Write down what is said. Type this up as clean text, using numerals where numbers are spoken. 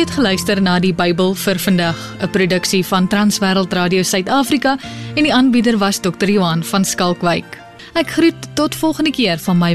het geluister na die Bybel vir vandag, 'n produksie van Transwêreld Radio Suid-Afrika en die aanbieder was Dr. Johan van Skalkwyk. Ek groet tot volgende keer van my